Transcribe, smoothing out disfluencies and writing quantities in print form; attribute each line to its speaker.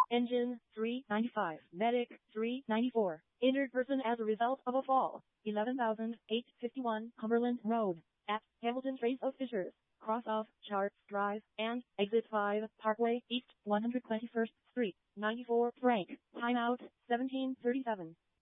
Speaker 1: Engine 395. Medic 394. Injured person as a result of a fall. 11,851 Cumberland Road. At Hamilton Trace of Fishers. Cross off Charts Drive and Exit 5 Parkway East 121st Street. 94 Frank. Timeout 1737.